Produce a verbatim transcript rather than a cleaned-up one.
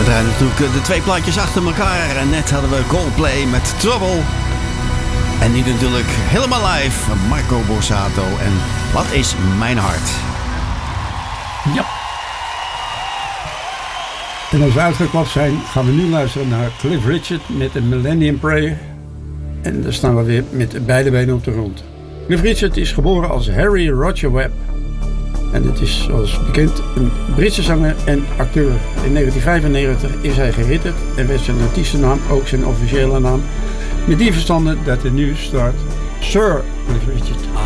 draaien natuurlijk de twee plaatjes achter elkaar. En net hadden we Coldplay met Trouble. En nu natuurlijk helemaal live van Marco Borsato. En Wat is mijn hart? Ja. En als we uitgeklapt zijn, gaan we nu luisteren naar Cliff Richard met een Millennium Prayer. En daar staan we weer met beide benen op de grond. Cliff Richard is geboren als Harry Roger Webb. En het is zoals bekend een Britse zanger en acteur. In negentien vijfennegentig is hij geritterd en werd zijn artiestennaam ook zijn officiële naam. Met die verstande dat er nu staat Sir Cliff Richard.